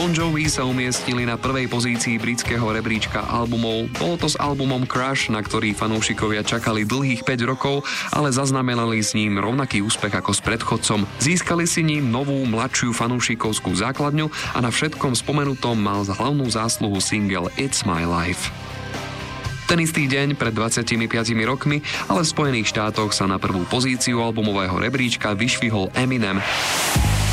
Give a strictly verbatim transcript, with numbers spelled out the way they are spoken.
Bon Jovi sa umiestnili na prvej pozícii britského rebríčka albumov. Bolo to s albumom Crush, na ktorý fanúšikovia čakali dlhých päť rokov, ale zaznamenali s ním rovnaký úspech ako s predchodcom. Získali si ním novú, mladšiu fanúšikovskú základňu a na všetkom spomenutom mal hlavnú zásluhu single It's My Life. Ten istý deň pred dvadsiatimi piatimi rokmi, ale v Spojených štátoch sa na prvú pozíciu albumového rebríčka vyšvihol Eminem.